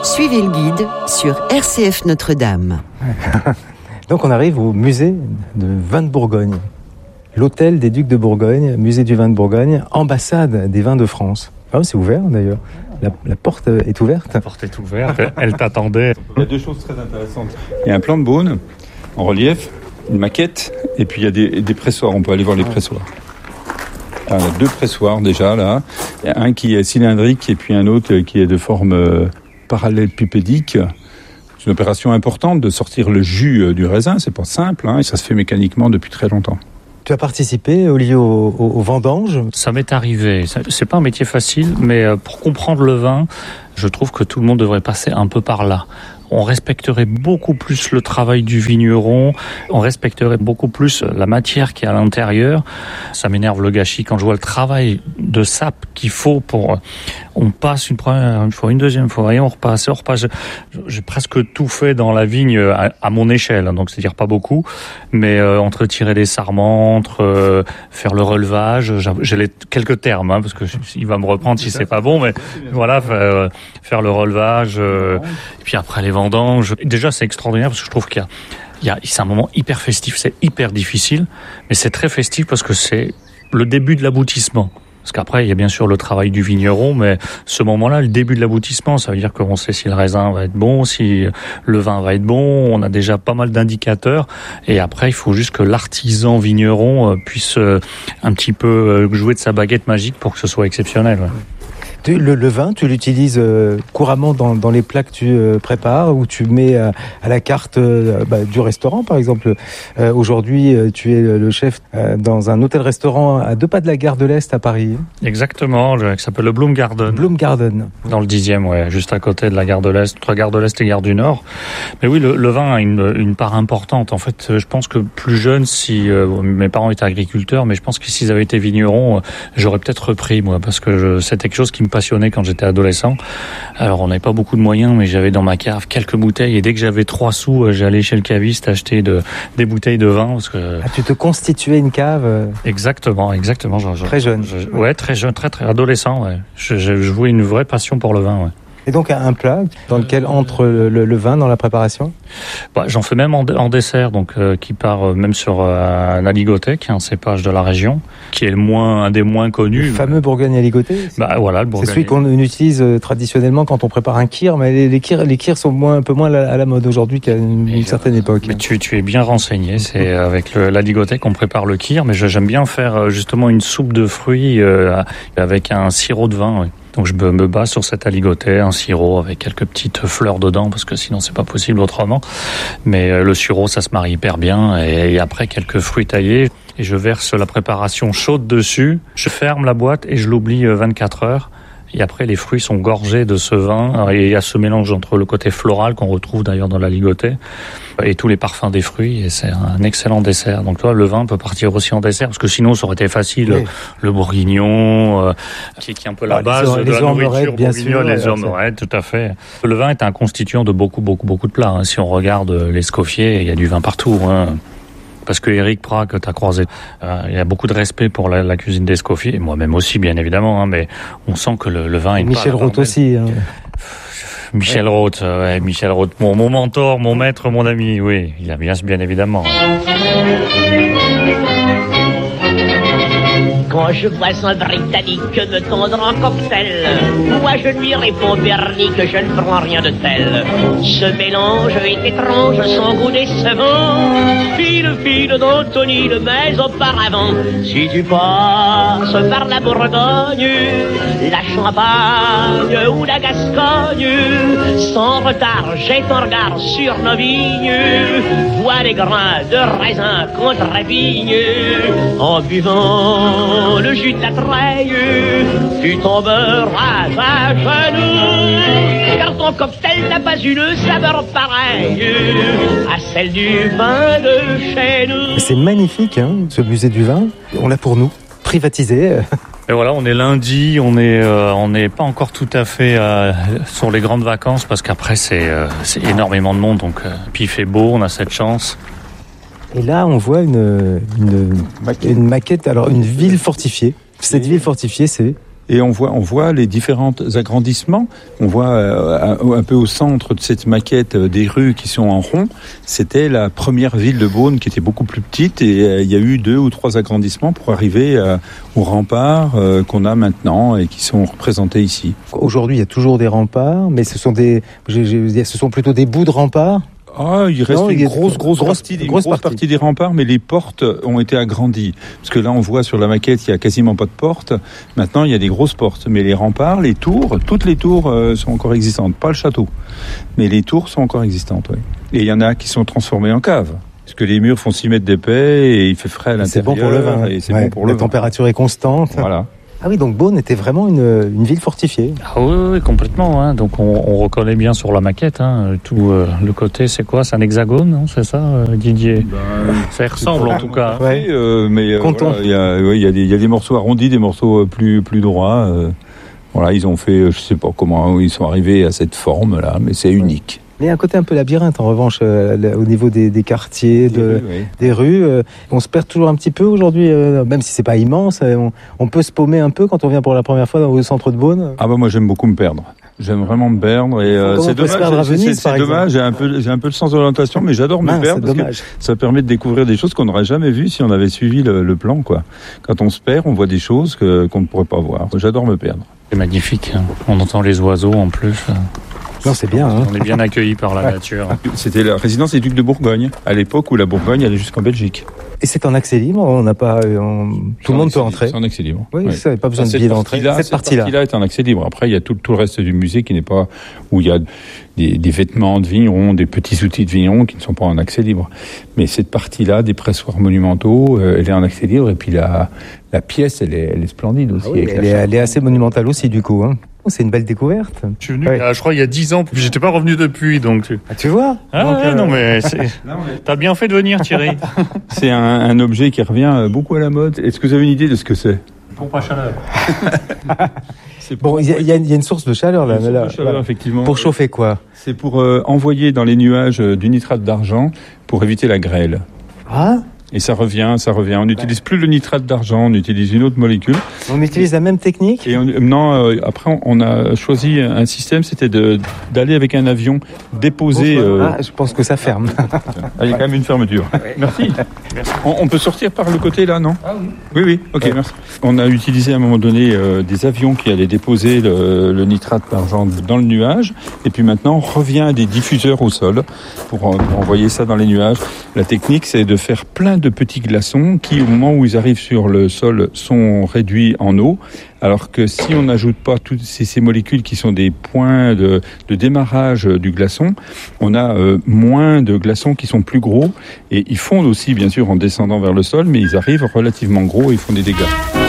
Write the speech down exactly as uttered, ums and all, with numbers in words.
Suivez le guide sur R C F Notre-Dame. Donc on arrive au musée de vin de Bourgogne. L'hôtel des Ducs de Bourgogne, musée du vin de Bourgogne, ambassade des vins de France. Ah, c'est ouvert d'ailleurs. La, la porte est ouverte. La porte est ouverte, elle t'attendait. Il y a deux choses très intéressantes. Il y a un plan de Beaune en relief, une maquette, et puis il y a des, des pressoirs. On peut aller voir les pressoirs. Alors, il y a deux pressoirs déjà là. Il y a un qui est cylindrique et puis un autre qui est de forme euh, parallélépipédique. C'est une opération importante de sortir le jus du raisin. C'est pas simple, hein, et ça se fait mécaniquement depuis très longtemps. Tu as participé, Olivier, au, au, au vendange. Ça m'est arrivé. C'est pas un métier facile, mais pour comprendre le vin, je trouve que tout le monde devrait passer un peu par là. On respecterait beaucoup plus le travail du vigneron, on respecterait beaucoup plus la matière qui est à l'intérieur. Ça m'énerve le gâchis quand je vois le travail de sape qu'il faut pour... On passe une première fois, une deuxième fois, et on repasse, on repasse. J'ai presque tout fait dans la vigne à, à mon échelle, donc c'est-à-dire pas beaucoup, mais euh, entre tirer les sarments, entre euh, faire le relevage, j'ai les, quelques termes, hein, parce que il va me reprendre si c'est pas bon, mais voilà, faire, faire le relevage, euh, et puis après les vendanges. Déjà, c'est extraordinaire parce que je trouve qu'il y a, il y a, c'est un moment hyper festif, c'est hyper difficile, mais c'est très festif parce que c'est le début de l'aboutissement. Parce qu'après, il y a bien sûr le travail du vigneron, mais ce moment-là, le début de l'aboutissement, ça veut dire qu'on sait si le raisin va être bon, si le vin va être bon, on a déjà pas mal d'indicateurs, et après, il faut juste que l'artisan vigneron puisse un petit peu jouer de sa baguette magique pour que ce soit exceptionnel. Ouais. Le, le vin, tu l'utilises euh, couramment dans, dans les plats que tu euh, prépares, ou tu mets euh, à la carte euh, bah, du restaurant, par exemple. Euh, aujourd'hui, euh, tu es le chef euh, dans un hôtel-restaurant à deux pas de la gare de l'Est à Paris. Exactement, qui s'appelle le Bloom Garden. Bloom Garden. Dans le dixième, ouais, juste à côté de la gare de l'Est, entre gare de l'Est et gare du Nord. Mais oui, le, le vin a une, une part importante. En fait, je pense que plus jeune, si euh, mes parents étaient agriculteurs, mais je pense que s'ils avaient été vignerons, euh, j'aurais peut-être repris, moi, parce que je, c'était quelque chose qui me passionné quand j'étais adolescent. Alors on n'avait pas beaucoup de moyens, mais j'avais dans ma cave quelques bouteilles, et dès que j'avais trois sous, j'allais chez le caviste acheter de, des bouteilles de vin. Parce que... Ah, tu te constituais une cave. Exactement, exactement. Je, je, très jeune. Je, ouais, très jeune, très très adolescent. Ouais. Je, je jouais une vraie passion pour le vin. Ouais. Et donc un plat dans lequel entre le, le, le vin dans la préparation. Bah, j'en fais même en, en dessert, donc euh, qui part euh, même sur euh, un aligoté, qui est un cépage de la région, qui est le moins, un des moins connus. Le fameux Bourgogne aligoté. Bah voilà, le Bourgogne. C'est celui qu'on utilise euh, traditionnellement quand on prépare un kir, mais les, les kirs, les kirs sont moins, un peu moins à la mode aujourd'hui qu'à une, une certaine époque. Mais tu, tu es bien renseigné. C'est avec le, l'aligoté qu'on prépare le kir, mais j'aime bien faire justement une soupe de fruits euh, avec un sirop de vin. Oui. Donc je me bats sur cet aligoté, un sirop avec quelques petites fleurs dedans, parce que sinon c'est pas possible autrement. Mais le sirop, ça se marie hyper bien, et, et après quelques fruits taillés, et je verse la préparation chaude dessus, je ferme la boîte et je l'oublie vingt-quatre heures. Et après, les fruits sont gorgés de ce vin, et il y a ce mélange entre le côté floral qu'on retrouve d'ailleurs dans l'aligoté et tous les parfums des fruits, et c'est un excellent dessert. Donc toi, le vin peut partir aussi en dessert, parce que sinon ça aurait été facile. Oui. Le bourguignon, euh, qui, qui est un peu la ah, base les de la bourguignonne, nourriture bourguignonne, les omerettes, tout à fait. Le vin est un constituant de beaucoup, beaucoup, beaucoup de plats. Hein. Si on regarde l'Escoffier, il y a du vin partout. Hein. Parce que Éric Prat, que tu as croisé, euh, il y a beaucoup de respect pour la, la cuisine d'Escoffier, et moi-même aussi, bien évidemment, hein, mais on sent que le, le vin est... Michel Roth aussi. Hein. Michel ouais. Roth, ouais, Michel Roth, mon, mon mentor, mon maître, mon ami, oui, il a bien, bien évidemment. Quand je vois un Britannique me tendre un cocktail, moi je lui réponds Bernie que je ne prends rien de tel. Ce mélange est étrange, sans goût décevant, fine fine d'Antonine, mais auparavant, si tu passes par la Bourgogne, la Champagne ou la Gascogne, sans retard, jette un regard sur nos vignes, vois les grains de raisin contre vigne, en buvant le jus de la treille, tu tomberas à genoux, car ton cocktail n'a pas une saveur pareille à celle du vin de chez nous. C'est magnifique, hein, ce musée du vin. On l'a pour nous, privatisé. Et voilà, on est lundi, on est euh, on n'est pas encore tout à fait euh, sur les grandes vacances, parce qu'après c'est euh, c'est énormément de monde, donc euh, puis il fait beau, on a cette chance. Et là, on voit une, une, maquette. une maquette, alors une ville fortifiée. Cette ville fortifiée, c'est et on voit, on voit les différents agrandissements. On voit euh, un, un peu au centre de cette maquette euh, des rues qui sont en rond. C'était la première ville de Beaune qui était beaucoup plus petite et euh, il y a eu deux ou trois agrandissements pour arriver euh, aux remparts euh, qu'on a maintenant et qui sont représentés ici. Aujourd'hui, il y a toujours des remparts, mais ce sont des, j'ai, j'ai, ce sont plutôt des bouts de remparts. Ah, il reste non, une il grosse, grosse, grosse, partie, une grosse grosse partie. partie des remparts, mais les portes ont été agrandies. Parce que là, on voit sur la maquette, il y a quasiment pas de portes. Maintenant, il y a des grosses portes. Mais les remparts, les tours, toutes les tours euh, sont encore existantes. Pas le château. Mais les tours sont encore existantes, oui. Et il y en a qui sont transformées en caves. Parce que les murs font six mètres d'épais et il fait frais à l'intérieur. C'est bon pour le vin. Et c'est ouais, bon pour la le vin. température est constante. Voilà. Ah oui, donc Beaune était vraiment une, une ville fortifiée. Ah oui, oui, complètement. Hein. Donc on, on reconnaît bien sur la maquette. Hein, tout euh, le côté, c'est quoi? C'est un hexagone, non? C'est ça, euh, Didier? Ben, ça y ressemble en tout cas. Ouais. Euh, mais euh, voilà, il y a, ouais, il y a des, il y a des morceaux arrondis, des morceaux plus plus droits. Euh, voilà, ils ont fait, je sais pas comment ils sont arrivés à cette forme là, mais c'est unique. Mais il y a un côté un peu labyrinthe, en revanche, euh, au niveau des, des quartiers, de, Des rues, oui. des rues. Euh, on se perd toujours un petit peu aujourd'hui, euh, même si c'est pas immense. Euh, on, on peut se paumer un peu quand on vient pour la première fois dans le centre de Beaune. Ah bah moi j'aime beaucoup me perdre. J'aime vraiment me perdre et euh, Comment c'est on peut se dommage. perdre à c'est- Venise, c'est, par c'est exemple dommage. J'ai un peu, j'ai un peu le sens de l'orientation, mais j'adore me Mince, perdre c'est parce dommage. que ça permet de découvrir des choses qu'on n'aurait jamais vues si on avait suivi le, le plan, quoi. Quand on se perd, on voit des choses que qu'on ne pourrait pas voir. J'adore me perdre. C'est magnifique. Hein. On entend les oiseaux en plus. Non, c'est bien. Hein. On est bien accueillis par la nature. C'était la résidence des ducs de Bourgogne à l'époque où la Bourgogne allait jusqu'en Belgique. Et c'est en accès libre. On n'a pas, on- tout le monde peut entrer. C'est en accès libre. Oui, Ouais. ça, pas besoin Ah, de cette billet d'entrée. partie-là- Cette cette partie-là. partie-là est en accès libre. Après, il y a tout, tout le reste du musée qui n'est pas, où il y a des, des vêtements de vignerons, des petits outils de vignerons qui ne sont pas en accès libre. Mais cette partie-là, des pressoirs monumentaux, euh, elle est en accès libre. Et puis la, la pièce, elle est, elle est splendide aussi. Ah oui, avec elle, la est, chambre. elle est assez monumentale aussi, du coup. Hein. Oh, c'est une belle découverte. Je suis venu, Ouais. euh, je crois, il y a dix ans, puis j'étais pas revenu depuis, donc. tu- Ah, tu vois Ah Donc, ouais, euh, non mais c'est- t'as bien fait de venir, Thierry. C'est un, un objet qui revient beaucoup à la mode. Est-ce que vous avez une idée de ce que c'est? Pompe à chaleur. C'est Bon, il y, a- il y a une- il y a une source de chaleur là. Une source là, de chaleur, là. effectivement. Pour chauffer quoi? C'est pour euh, envoyer dans les nuages euh, du nitrate d'argent pour éviter la grêle. Ah, Et ça revient, ça revient. On n'utilise plus le nitrate d'argent, on utilise une autre molécule. on utilise la même technique. Et on, non, euh, après on, on a choisi un système, c'était de d'aller avec un avion déposer. euh, Ah, je pense que ça ferme. Ah, il y a quand même une fermeture. Merci. On, on peut sortir par le côté là, non? Ah oui. Oui, oui. Ok, Ouais. merci. On a utilisé à un moment donné euh, des avions qui allaient déposer le, le nitrate d'argent dans le nuage, et puis maintenant on revient à des diffuseurs au sol pour, en- pour envoyer ça dans les nuages. La technique, c'est de faire plein de petits glaçons qui, au moment où ils arrivent sur le sol, sont réduits en eau. Alors que si on n'ajoute pas toutes ces, ces molécules qui sont des points de, de démarrage du glaçon, on a euh, moins de glaçons qui sont plus gros et ils fondent aussi bien sûr en descendant vers le sol, mais ils arrivent relativement gros et ils font des dégâts.